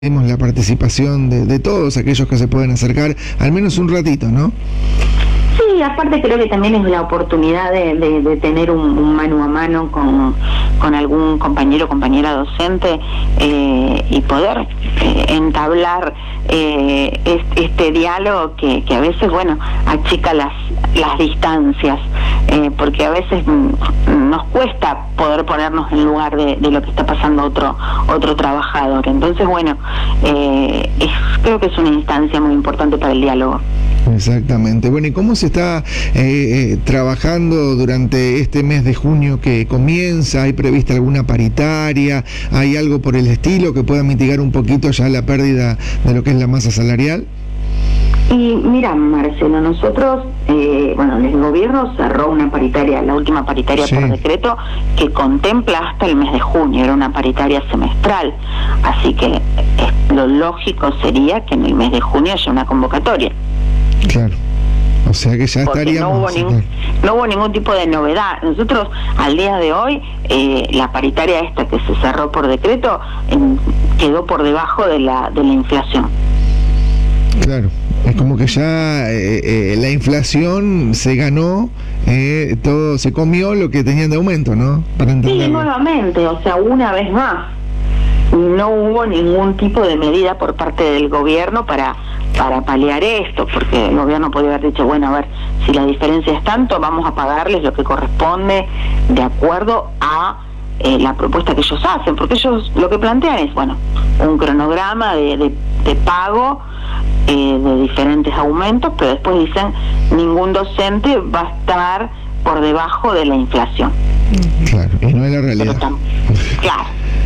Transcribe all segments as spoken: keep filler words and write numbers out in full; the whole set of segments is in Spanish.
Tenemos la participación de, de todos aquellos que se pueden acercar, al menos un ratito, ¿no? Sí, aparte creo que también es la oportunidad de, de, de tener un, un mano a mano con, con algún compañero o compañera docente eh, y poder eh, entablar eh, este, este diálogo que, que a veces, bueno, achica las, las distancias, eh, porque a veces nos cuesta poder ponernos en lugar de, de lo que está pasando otro, otro trabajador. Entonces, bueno, eh, es, creo que es una instancia muy importante para el diálogo. Exactamente. Bueno, ¿y cómo se está eh, eh, trabajando durante este mes de junio que comienza? ¿Hay prevista alguna paritaria? ¿Hay algo por el estilo que pueda mitigar un poquito ya la pérdida de lo que es la masa salarial? Y mira, Marcelo, nosotros, eh, bueno, el gobierno cerró una paritaria, la última paritaria sí. por decreto, que contempla hasta el mes de junio, era una paritaria semestral, así que eh, lo lógico sería que en el mes de junio haya una convocatoria. Claro, o sea que ya Porque estaríamos... no hubo, ningún, no hubo ningún tipo de novedad. Nosotros, al día de hoy, eh, la paritaria esta que se cerró por decreto, en, quedó por debajo de la, de la inflación. Claro, es como que ya eh, eh, la inflación se ganó, eh, todo se comió lo que tenían de aumento, ¿no? Para entenderlo. Sí, nuevamente, o sea, una vez más. No hubo ningún tipo de medida por parte del gobierno para para paliar esto, porque el gobierno podría haber dicho, bueno, a ver, si la diferencia es tanto, vamos a pagarles lo que corresponde de acuerdo a eh, la propuesta que ellos hacen, porque ellos lo que plantean es, bueno, un cronograma de, de, de pago eh, de diferentes aumentos, pero después dicen, ningún docente va a estar por debajo de la inflación. Claro, y no es la realidad. Pero, claro.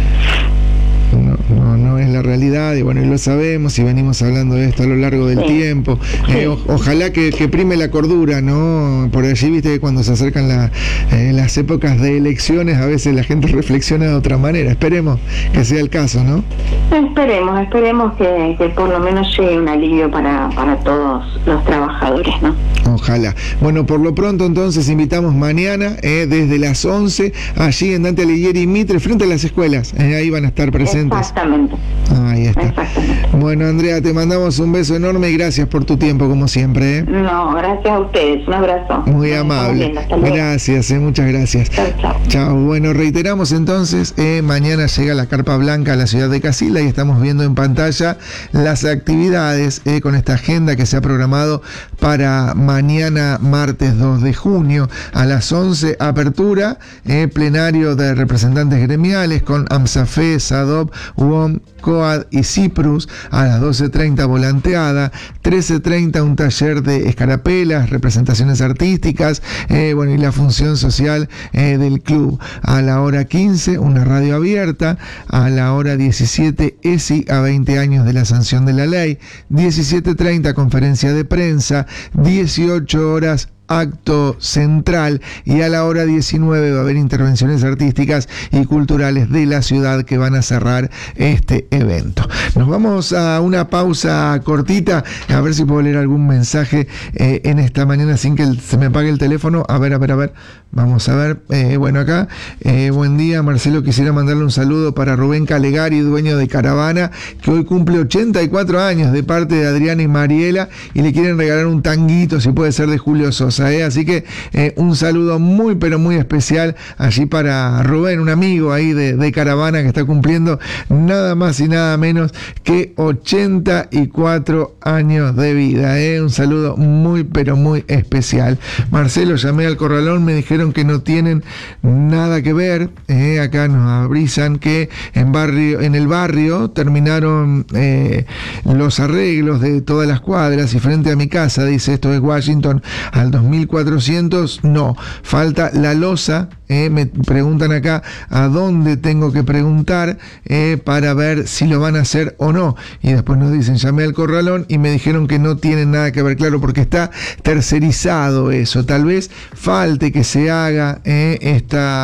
No, no, no es la realidad, y bueno, y lo sabemos y venimos hablando de esto a lo largo del sí. tiempo. Eh, sí. o, ojalá que, que prime la cordura, ¿no? Por allí, viste que cuando se acercan la, eh, las épocas de elecciones, a veces la gente reflexiona de otra manera. Esperemos que sea el caso, ¿no? Esperemos, esperemos que, que por lo menos llegue un alivio para, para todos los trabajadores, ¿no? Ojalá. Bueno, por lo pronto entonces invitamos mañana eh, desde las once allí en Dante Alighieri y Mitre, frente a las escuelas. Eh, ahí van a estar presentes. Exactamente. Ahí está. Exactamente. Bueno, Andrea, te mandamos un beso enorme y gracias por tu tiempo, como siempre. ¿eh? No, gracias a ustedes. Un abrazo. Muy amable. Gracias, eh, muchas gracias. Chao, chao. Chao. Bueno, reiteramos entonces, eh, mañana llega la Carpa Blanca a la ciudad de Casilda y estamos viendo en pantalla las actividades eh, con esta agenda que se ha programado para mañana, martes dos de junio, a las once, apertura, eh, plenario de representantes gremiales con AMSAFE, SADOP, U O M, COAD y CIPRUS. A las doce treinta volanteada, trece treinta un taller de escarapelas, representaciones artísticas, eh, bueno, y la función social eh, del club. A la hora quince una radio abierta. A la hora diecisiete E S I a veinte años de la sanción de la ley. diecisiete treinta conferencia de prensa. dieciocho horas acto central, y a la hora diecinueve va a haber intervenciones artísticas y culturales de la ciudad que van a cerrar este evento. Nos vamos a una pausa cortita, a ver si puedo leer algún mensaje eh, en esta mañana sin que se me apague el teléfono. A ver, a ver, a ver, vamos a ver. Eh, bueno, acá, eh, buen día, Marcelo, quisiera mandarle un saludo para Rubén Calegari, dueño de Caravana, que hoy cumple ochenta y cuatro años, de parte de Adriana y Mariela, y le quieren regalar un tanguito, si puede ser de Julio Sosa. ¿eh? Así que eh, un saludo muy pero muy especial allí para Rubén, un amigo ahí de, de Caravana que está cumpliendo nada más y nada menos que ochenta y cuatro años de vida. ¿eh? Un saludo muy pero muy especial. Marcelo, llamé al corralón, me dijeron que no tienen nada que ver. ¿eh? Acá nos avisan que en barrio, en el barrio terminaron eh, los arreglos de todas las cuadras, y frente a mi casa, dice, esto es Washington, al dos mil cuatrocientos, no, falta la losa. Eh, me preguntan acá a dónde tengo que preguntar eh, para ver si lo van a hacer o no, y después nos dicen, llamé al corralón y me dijeron que no tienen nada que ver, claro, porque está tercerizado eso. Tal vez falte que se haga eh, esta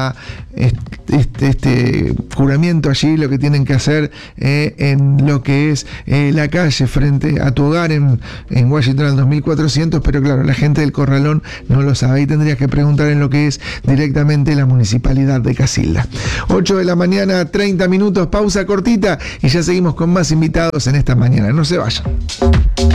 este, este juramiento allí, lo que tienen que hacer eh, en lo que es eh, la calle frente a tu hogar en, en Washington al dos mil cuatrocientos, pero claro, la gente del Corralón no lo sabe, y tendrías que preguntar en lo que es directamente la municipalidad de Casilda. ocho de la mañana, treinta minutos, pausa cortita y ya seguimos con más invitados en esta mañana. No se vayan.